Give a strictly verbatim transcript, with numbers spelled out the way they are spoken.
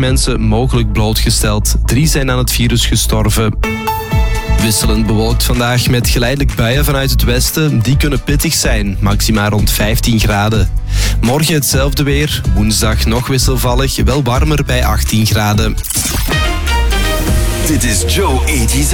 mensen mogelijk blootgesteld. Drie zijn aan het virus gestorven. Wisselend bewolkt vandaag met geleidelijk buien vanuit het westen. Die kunnen pittig zijn, maximaal rond vijftien graden. Morgen hetzelfde weer, woensdag nog wisselvallig, wel warmer bij achttien graden. Dit is Joe zesentachtig.